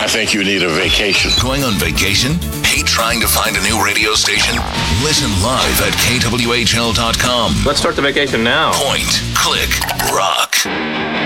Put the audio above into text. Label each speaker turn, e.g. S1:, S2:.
S1: I think you need a vacation.
S2: Going on vacation? Hate trying to find a new radio station? Listen live at kwhl.com.
S3: Let's start the vacation now.
S2: Point, click, rock.